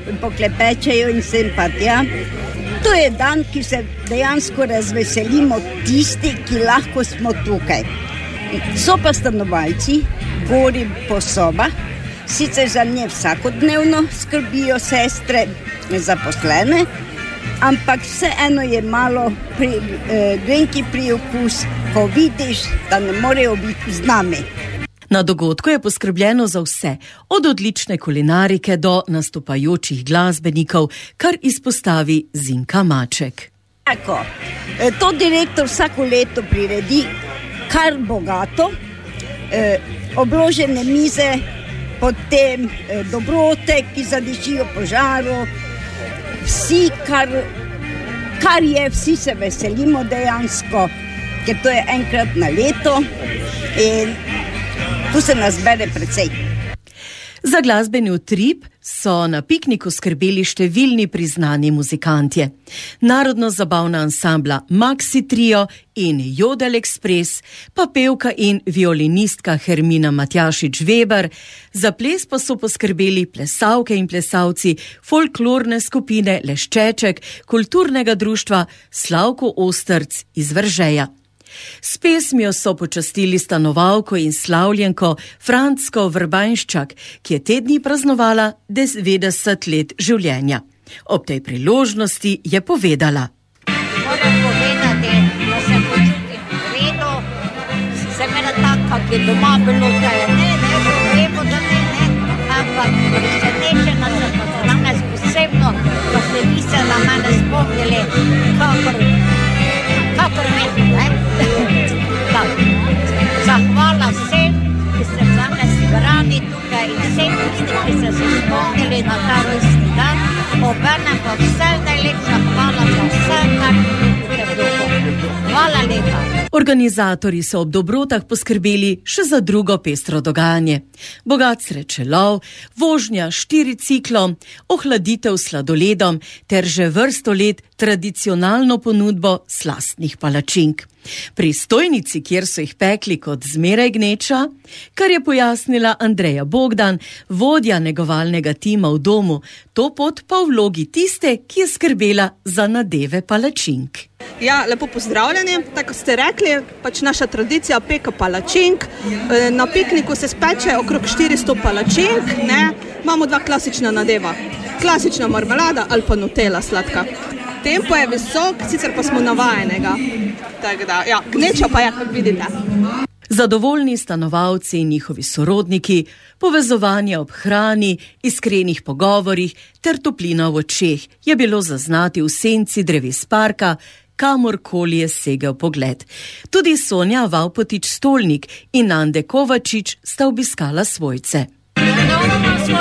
poklepečejo in sem pa tja. To je dan, ki se dejansko razveselimo tisti, ki lahko smo tukaj. So pa stanovalci, gori po sobah, sicer za nje vsakodnevno skrbijo sestre zaposlene, ampak vseeno je malo grenki priokus, ko vidiš, da ne morejo biti z nami. Na dogodku je poskrbljeno za vse, od odlične kulinarike do nastopajočih glasbenikov, kar izpostavi Zinka Maček. Tako, to direktor vsako leto priredi kar bogato, obložene mize, potem dobrote, ki zadišijo požaru, vsi, kar je, vsi se veselimo dejansko, ker to je enkrat na leto in tu se nas bere precej. Za glasbeni utrip so na pikniku skrbeli številni priznani muzikantje. Narodno-zabavna ansambla Maxi Trio in Jodel Express, pa pevka in violinistka Hermina Matjašič-Weber. Za ples pa so poskrbeli plesalke in plesalci folklorne skupine Leščeček, kulturnega društva Slavko Ostrc iz Veržeja. S pesmijo so počastili stanovalko in slavljenko Francko Vrbanščak, ki je te dni praznovala 90 let življenja. Ob tej priložnosti je povedala: Moram povedati, da se počutim v redu, sem ena taka, ki je doma bilo, da je ne, vemo, da ne, ampak presenečena sem pa za danes posebno, pa ste vi se na mene spomnili, kakor vedno, ne? Zahvala vsem, ki ste danes zbrani tukaj in vsem tisti, ki ste se spomnili na ta rojstni dan. Obenem pa vse najlepša hvala za vse, kar tukaj bilo. Hvala lepa. Organizatorji so ob dobrotah poskrbeli še za drugo pestro dogajanje. Bogat srečelov, vožnja 4 ciklom, ohladitev s sladoledom ter že vrsto let tradicionalno ponudbo slastnih palačink. Pri stojnici, kjer so jih pekli kot zmeraj gneča, kar je pojasnila Andreja Bogdan, vodja negovalnega tima v domu, to pot pa v vlogi tiste, ki je skrbela za nadeve palačink. Ja, lepo pozdravljeni. Tako ste rekli, pač naša tradicija peka palačink. Na pikniku se speče okrog 400 palačink, ne? Imamo 2 klasična nadeva. Klasična marmelada ali pa Nutella sladka. Tempo je visok, sicer pa smo navajenega. Tako da, ja, gneča pa je, kot vidite. Zadovoljni stanovalci in njihovi sorodniki, povezovanje ob hrani, iskrenih pogovorih ter toplina v očeh je bilo zaznati v senci dreves parka, kamorkoli je segel pogled. Tudi Sonja Vavpotič-Stolnik in Ande Kovačič sta obiskala svojce.